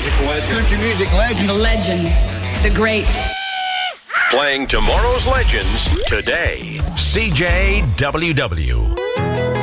Country music legend. The legend. The great. Playing tomorrow's legends today. CJWW.